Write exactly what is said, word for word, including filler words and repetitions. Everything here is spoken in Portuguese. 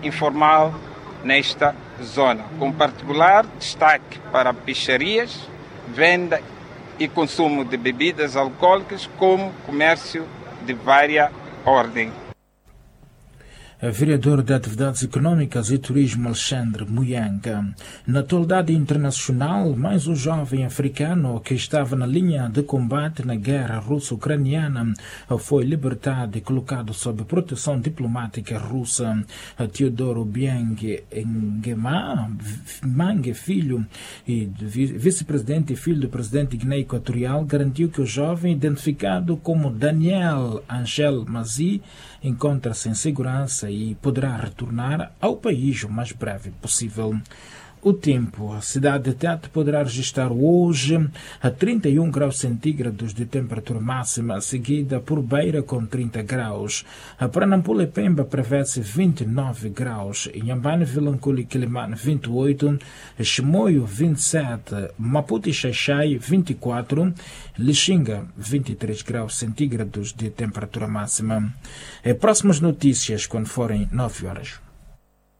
informal nesta zona, com particular destaque para peixarias, venda e consumo de bebidas alcoólicas, como comércio de vária ordem. Vereador de Atividades Econômicas e Turismo Alexandre Muyanca. Na atualidade internacional, mais um jovem africano que estava na linha de combate na guerra russo-ucraniana foi libertado e colocado sob proteção diplomática russa. Teodoro Obiang Nguema, Mange, filho e vice-presidente e filho do presidente de Guiné Equatorial, garantiu que o jovem, identificado como Daniel Angel Mazi, encontra-se em segurança e poderá retornar ao país o mais breve possível. O tempo. A cidade de Tete poderá registrar hoje a trinta e um graus centígrados de temperatura máxima, seguida por Beira com trinta graus. Para Nampula e Pemba prevê-se vinte e nove graus. Inhambane, Vilanculo e Quilimane vinte e oito, Chimoio vinte e sete, Maputo e Xaixai vinte e quatro, Lixinga vinte e três graus centígrados de temperatura máxima. Próximas notícias quando forem nove horas.